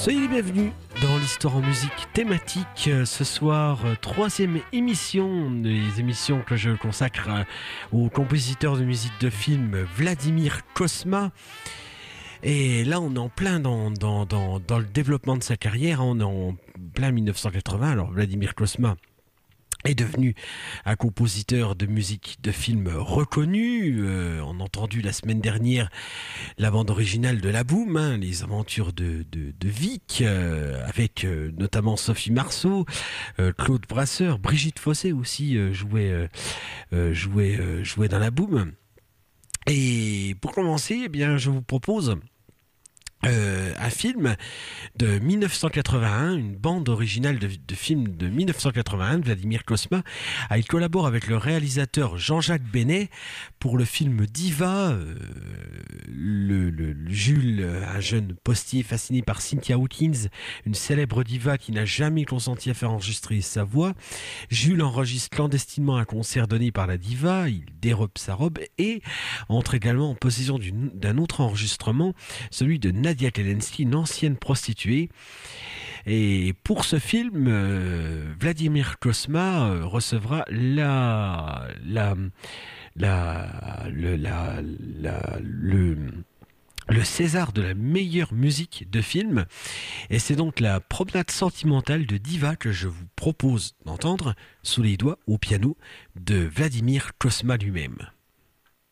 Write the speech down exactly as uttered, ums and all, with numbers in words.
Soyez les bienvenus dans l'histoire en musique thématique. Ce soir, troisième émission, des émissions que je consacre au compositeur de musique de film Vladimir Cosma. Et là, on est en plein dans, dans, dans, dans le développement de sa carrière. On est en plein mille neuf cent quatre-vingts. Alors, Vladimir Cosma est devenu un compositeur de musique de film reconnu. Euh, on a entendu la semaine dernière la bande originale de La Boum, hein, les aventures de, de, de Vic, euh, avec euh, notamment Sophie Marceau, euh, Claude Brasseur, Brigitte Fossé aussi euh, jouait, euh, euh, jouait, euh, jouait dans La Boum. Et pour commencer, eh bien, je vous propose Euh, un film de mille neuf cent quatre-vingt-un, une bande originale de, de film de mille neuf cent quatre-vingt-un de Vladimir Cosma. Ah, il collabore avec le réalisateur Jean-Jacques Benet pour le film Diva. Euh, le, le, le Jules, un jeune postier fasciné par Cynthia Hawkins, une célèbre diva qui n'a jamais consenti à faire enregistrer sa voix. Jules enregistre clandestinement un concert donné par la diva, il dérobe sa robe et entre également en possession d'une, d'un autre enregistrement, celui de Nadia Kelensky, une ancienne prostituée. Et pour ce film, euh, Vladimir Cosma euh, recevra la, la, la, le, la, la, le, le César de la meilleure musique de film. Et c'est donc la promenade sentimentale de Diva que je vous propose d'entendre sous les doigts au piano de Vladimir Cosma lui-même.